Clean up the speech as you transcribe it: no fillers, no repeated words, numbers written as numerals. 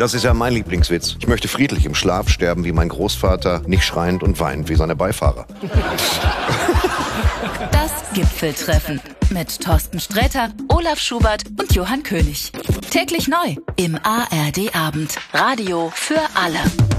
Das ist ja mein Lieblingswitz. Ich möchte friedlich im Schlaf sterben wie mein Großvater, nicht schreiend und weinend wie seine Beifahrer. Das Gipfeltreffen mit Thorsten Sträter, Olaf Schubert und Johann König. Täglich neu im ARD Abend. Radio für alle.